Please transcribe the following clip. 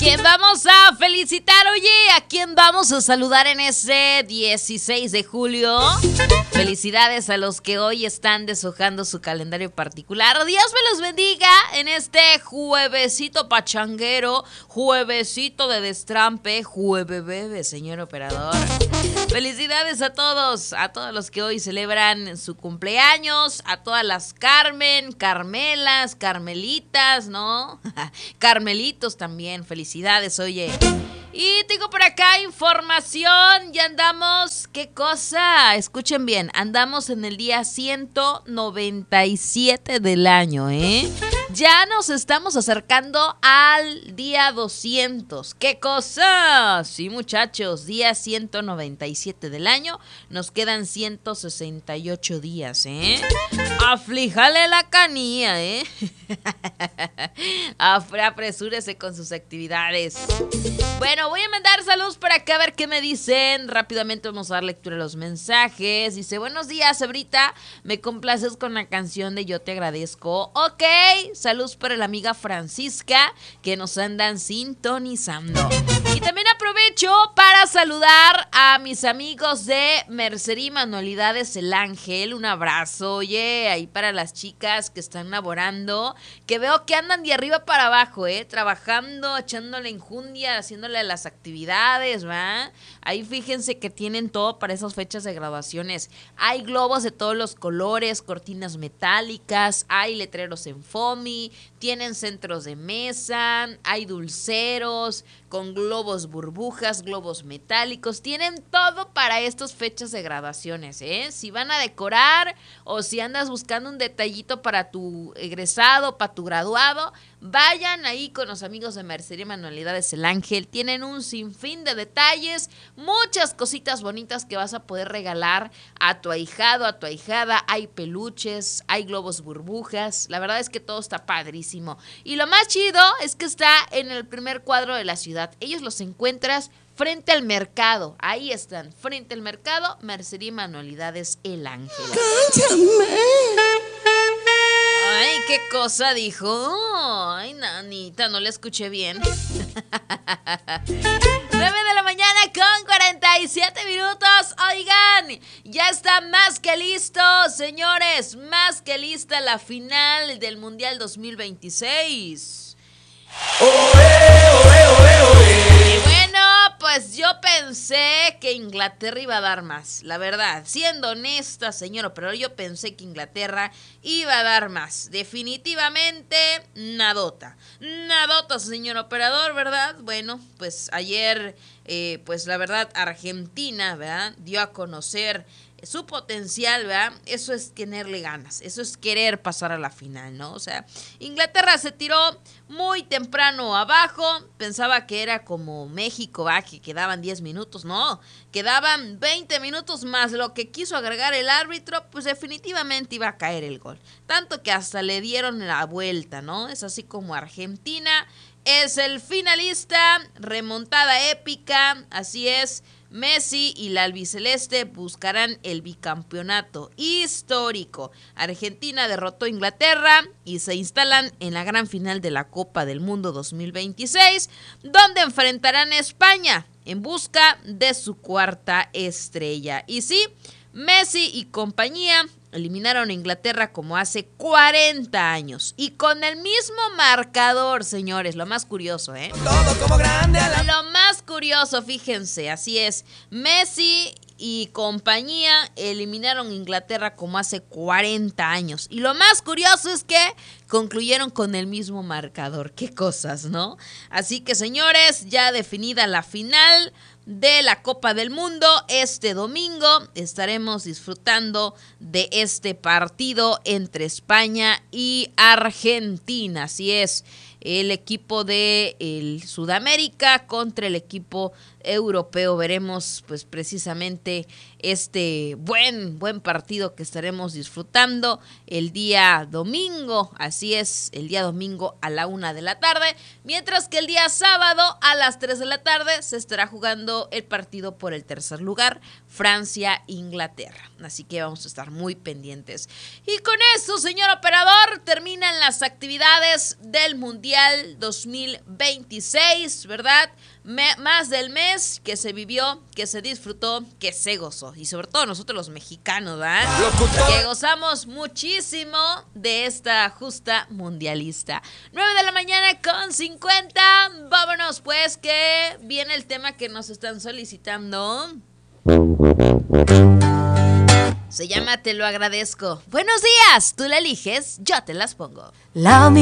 ¿Quién vamos a felicitar? Oye, ¿a quién vamos a saludar en ese 16 de julio? Felicidades a los que hoy están deshojando su calendario particular. Dios me los bendiga en este juevesito pachanguero, juevesito de destrampe, juevebebe, señor operador. Felicidades a todos los que hoy celebran su cumpleaños, a todas las Carmen, Carmelas, Carmelitas, ¿no? Carmelitos también, felicidades, oye. Y tengo por acá información, ya andamos, ¿qué cosa? Escuchen bien, andamos en el día 197 del año, ¿eh? Ya nos estamos acercando al día 200, ¿qué cosa? Sí, muchachos, día 197 del año, nos quedan 168 días, ¿eh? Aflíjale la canilla, ¿eh? Apresúrese con sus actividades. Bueno, voy a mandar saludos por acá a ver qué me dicen. Rápidamente vamos a dar lectura a los mensajes. Dice, buenos días, Sabrita. Me complaces con la canción de Yo Te Agradezco. Ok, saludos para la amiga Francisca que nos andan sintonizando. Y también aprovecho para saludar a mis amigos de Mercería y Manualidades El Ángel. Un abrazo, oye, ahí para las chicas que están laborando, que veo que andan de arriba para abajo, trabajando, echándole enjundia, haciéndole las actividades, ¿va? Ahí fíjense que tienen todo para esas fechas de graduaciones. Hay globos de todos los colores, cortinas metálicas, hay letreros en foamy, tienen centros de mesa, hay dulceros con globos burbujas, globos metálicos, tienen todo para estas fechas de graduaciones, Si van a decorar o si andas buscando un detallito para tu egresado, para tu graduado, vayan ahí con los amigos de Mercería y Manualidades El Ángel. Tienen un sinfín de detalles, muchas cositas bonitas que vas a poder regalar a tu ahijado, a tu ahijada. Hay peluches, hay globos burbujas. La verdad es que todo está padrísimo. Y lo más chido es que está en el primer cuadro de la ciudad. Ellos los encuentras frente al mercado. Ahí están, frente al mercado, Mercería y Manualidades El Ángel. ¡Cállame! Ay, ¿qué cosa dijo? Ay, nanita, no la escuché bien. 9 de la mañana con 47 minutos. Oigan, ya está más que listo, señores. Más que lista la final del Mundial 2026. Y bueno, pues yo pensé que Inglaterra iba a dar más, la verdad, siendo honesta, señor, pero yo pensé que Inglaterra iba a dar más. Definitivamente, nadota, señor operador, ¿verdad? Bueno, pues ayer, pues la verdad, Argentina, ¿verdad?, dio a conocer su potencial, ¿verdad? Eso es tenerle ganas, eso es querer pasar a la final, ¿no? O sea, Inglaterra se tiró muy temprano abajo, pensaba que era como México, ¿va?, que quedaban 10 minutos, no, quedaban 20 minutos más lo que quiso agregar el árbitro, pues definitivamente iba a caer el gol, tanto que hasta le dieron la vuelta, ¿no? Es así como Argentina es el finalista, remontada épica, así es. Messi y la albiceleste buscarán el bicampeonato histórico. Argentina derrotó a Inglaterra y se instalan en la gran final de la Copa del Mundo 2026, donde enfrentarán a España en busca de su cuarta estrella. Y sí, Messi y compañía eliminaron a Inglaterra como hace 40 años y con el mismo marcador, señores, lo más curioso, Todo como grande a la... Lo más curioso, fíjense, así es, Messi y compañía eliminaron a Inglaterra como hace 40 años. Y lo más curioso es que concluyeron con el mismo marcador. Qué cosas, ¿no? Así que, señores, ya definida la final de la Copa del Mundo, este domingo estaremos disfrutando de este partido entre España y Argentina. Así es, el equipo de Sudamérica contra el equipo europeo. Veremos pues precisamente este buen partido que estaremos disfrutando el día domingo. Así es, el día domingo a la 1 de la tarde, mientras que el día sábado a las 3 de la tarde se estará jugando el partido por el tercer lugar, Francia-Inglaterra. Así que vamos a estar muy pendientes. Y con eso, señor operador, terminan las actividades del Mundial Mundial 2026, ¿verdad? Más del mes que se vivió, que se disfrutó, que se gozó. Y sobre todo nosotros los mexicanos, ¿verdad? Que gozamos muchísimo de esta justa mundialista. 9 de la mañana con 50. Vámonos pues, que viene el tema que nos están solicitando. Se llama Te lo agradezco. Buenos días, tú la eliges, yo te las pongo.